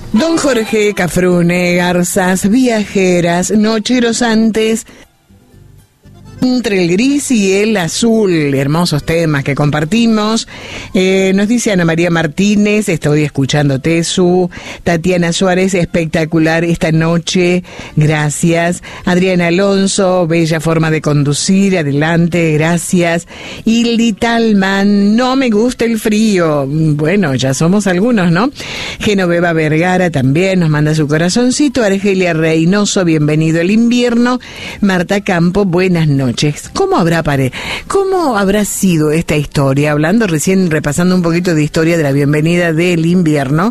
Don Jorge Cafrune, garzas viajeras, nocheros antes, entre el gris y el azul, hermosos temas que compartimos. Nos dice Ana María Martínez, estoy escuchando Tesu. Tatiana Suárez, espectacular esta noche, gracias. Adriana Alonso, bella forma de conducir, adelante, gracias. Hildy Talman, no me gusta el frío. Bueno, ya somos algunos, ¿no? Genoveva Vergara también nos manda su corazoncito. Argelia Reynoso, bienvenido el invierno. Marta Campo, buenas noches. ¿Cómo habrá sido esta historia? Hablando recién, repasando un poquito de historia de la bienvenida del invierno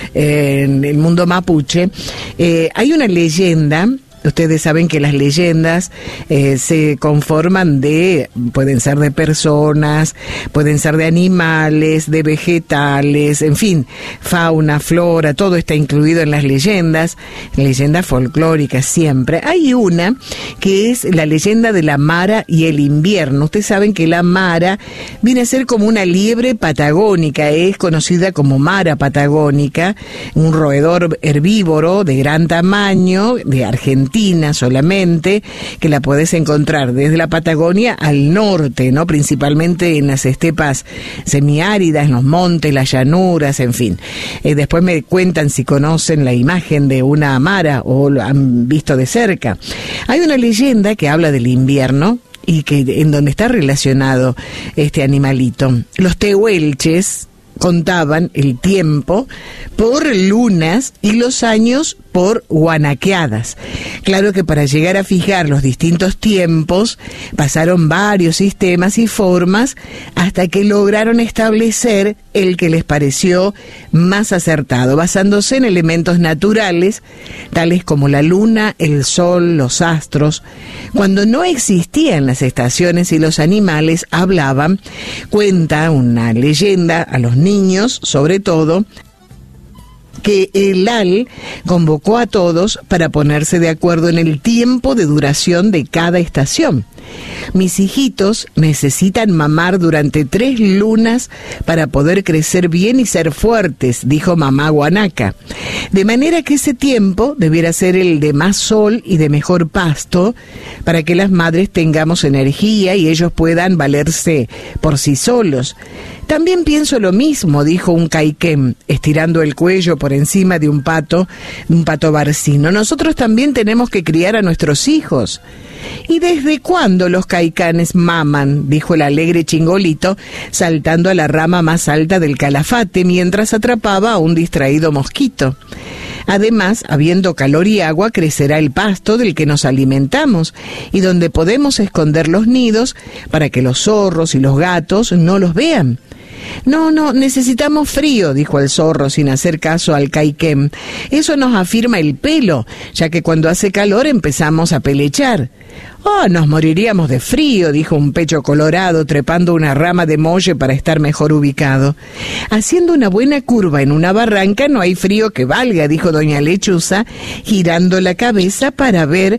en el mundo mapuche, hay una leyenda. Ustedes saben que las leyendas se conforman pueden ser de personas, pueden ser de animales, de vegetales, en fin, fauna, flora, todo está incluido en las leyendas folclóricas siempre. Hay una que es la leyenda de la Mara y el invierno. Ustedes saben que la Mara viene a ser como una liebre patagónica, es conocida como Mara patagónica, un roedor herbívoro de gran tamaño, de Argentina solamente, que la podés encontrar desde la Patagonia al norte, ¿no? Principalmente en las estepas semiáridas, en los montes, las llanuras, en fin. Después me cuentan si conocen la imagen de una mara o lo han visto de cerca. Hay una leyenda que habla del invierno y que en donde está relacionado este animalito. Los tehuelches contaban el tiempo por lunas y los años por guanaqueadas. Claro que para llegar a fijar los distintos tiempos pasaron varios sistemas y formas hasta que lograron establecer el que les pareció más acertado, basándose en elementos naturales tales como la luna, el sol, los astros. Cuando no existían las estaciones y los animales hablaban, cuenta una leyenda a los niños, sobre todo, que el Al convocó a todos para ponerse de acuerdo en el tiempo de duración de cada estación. Mis hijitos necesitan mamar durante 3 lunas para poder crecer bien y ser fuertes, dijo mamá guanaca. De manera que ese tiempo debiera ser el de más sol y de mejor pasto, para que las madres tengamos energía y ellos puedan valerse por sí solos. También pienso lo mismo, dijo un caiquén, estirando el cuello por encima de un pato barcino. Nosotros también tenemos que criar a nuestros hijos. ¿Y desde cuándo los caicanes maman?, dijo el alegre Chingolito, saltando a la rama más alta del calafate mientras atrapaba a un distraído mosquito. Además, habiendo calor y agua, crecerá el pasto del que nos alimentamos y donde podemos esconder los nidos para que los zorros y los gatos no los vean. No, necesitamos frío, dijo el zorro sin hacer caso al caiquén. Eso nos afirma el pelo, ya que cuando hace calor empezamos a pelechar. Oh, nos moriríamos de frío, dijo un pecho colorado trepando una rama de molle para estar mejor ubicado. Haciendo una buena curva en una barranca no hay frío que valga, dijo doña Lechuza, girando la cabeza para ver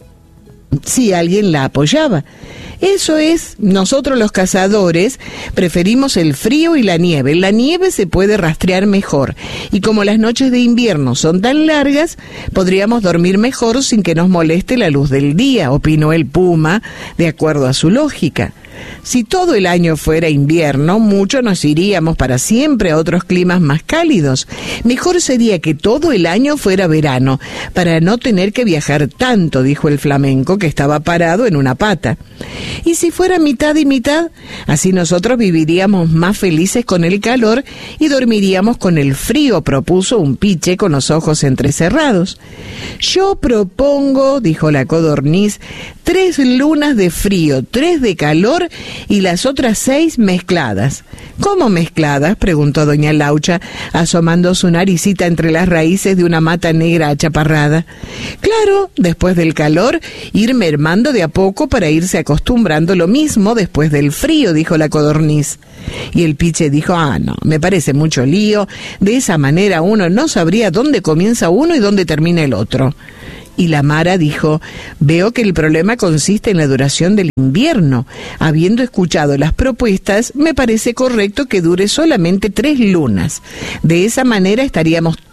si alguien la apoyaba. Eso es, nosotros los cazadores preferimos el frío y la nieve. La nieve se puede rastrear mejor y como las noches de invierno son tan largas, podríamos dormir mejor sin que nos moleste la luz del día, opinó el puma, de acuerdo a su lógica. Si todo el año fuera invierno, mucho nos iríamos para siempre a otros climas más cálidos. Mejor sería que todo el año fuera verano, para no tener que viajar tanto, dijo el flamenco, que estaba parado en una pata. ¿Y si fuera mitad y mitad? Así nosotros viviríamos más felices con el calor y dormiríamos con el frío, propuso un piche con los ojos entrecerrados. Yo propongo, dijo la codorniz, 3 lunas de frío, 3 de calor y las otras 6 mezcladas. ¿Cómo mezcladas?, preguntó doña Laucha, asomando su naricita entre las raíces de una mata negra achaparrada. Claro, después del calor, ir mermando de a poco para irse acostumbrando, lo mismo después del frío, dijo la codorniz. Y el piche dijo, no, me parece mucho lío, de esa manera uno no sabría dónde comienza uno y dónde termina el otro. Y la Mara dijo, veo que el problema consiste en la duración del invierno. Habiendo escuchado las propuestas, me parece correcto que dure solamente 3 lunas. De esa manera estaríamos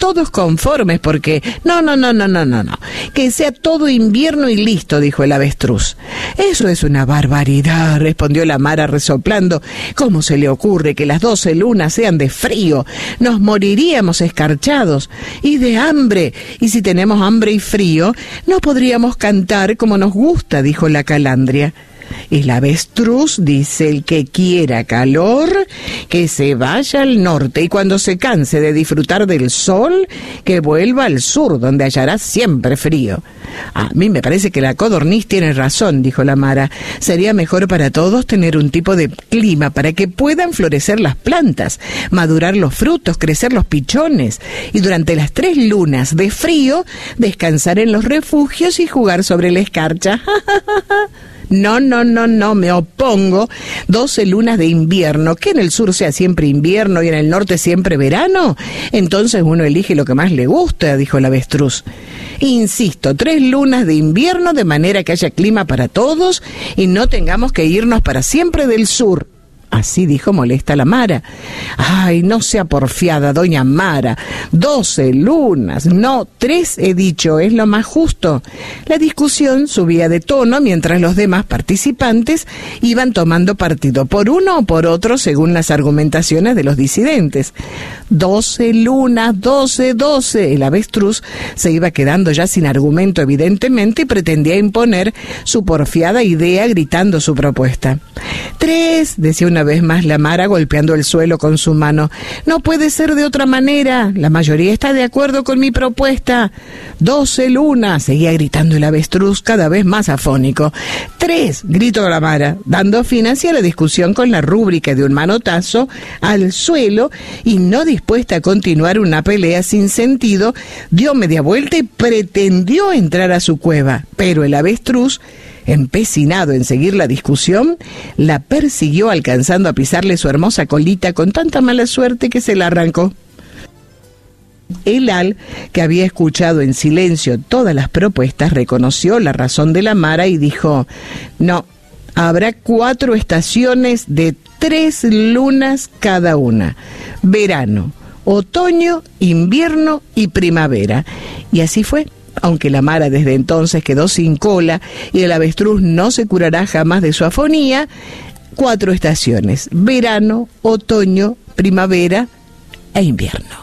todos conformes porque... No. Que sea todo invierno y listo, dijo el avestruz. Eso es una barbaridad, respondió la Mara resoplando. ¿Cómo se le ocurre que las 12 lunas sean de frío? Nos moriríamos escarchados y de hambre. Y si tenemos hambre y frío, no podríamos cantar como nos gusta, dijo la calandria. El avestruz dice: el que quiera calor, que se vaya al norte, y cuando se canse de disfrutar del sol, que vuelva al sur, donde hallará siempre frío. A mí me parece que la codorniz tiene razón, dijo la Mara. Sería mejor para todos tener un tipo de clima para que puedan florecer las plantas, madurar los frutos, crecer los pichones, y durante las 3 lunas de frío, descansar en los refugios y jugar sobre la escarcha. No, me opongo. 12 lunas de invierno, que en el sur sea siempre invierno y en el norte siempre verano. Entonces uno elige lo que más le gusta, dijo el avestruz. Insisto, 3 lunas de invierno de manera que haya clima para todos y no tengamos que irnos para siempre del sur. Así dijo molesta la Mara. Ay, no sea porfiada, doña Mara. 12 lunas, no, 3 he dicho, es lo más justo. La discusión subía de tono mientras los demás participantes iban tomando partido por uno o por otro según las argumentaciones de los disidentes. 12 lunas, 12. El avestruz se iba quedando ya sin argumento evidentemente y pretendía imponer su porfiada idea gritando su propuesta. 3, decía una vez más la Mara golpeando el suelo con su mano. No puede ser de otra manera. La mayoría está de acuerdo con mi propuesta. 12 lunas, seguía gritando el avestruz cada vez más afónico. 3, gritó la Mara, dando fin hacia la discusión con la rúbrica de un manotazo al suelo y no dispuesta a continuar una pelea sin sentido, dio media vuelta y pretendió entrar a su cueva, pero el avestruz, empecinado en seguir la discusión, la persiguió alcanzando a pisarle su hermosa colita con tanta mala suerte que se la arrancó. El Al, que había escuchado en silencio todas las propuestas, reconoció la razón de la Mara y dijo: no, habrá 4 estaciones de 3 lunas cada una: verano, otoño, invierno y primavera. Y así fue. Aunque la Mara desde entonces quedó sin cola y el avestruz no se curará jamás de su afonía, 4 estaciones: verano, otoño, primavera e invierno.